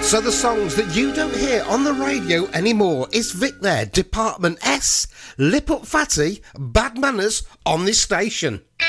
So the songs that you don't hear on the radio anymore, it's Vic there, Department S, Lip Up Fatty, Bad Manners on this station.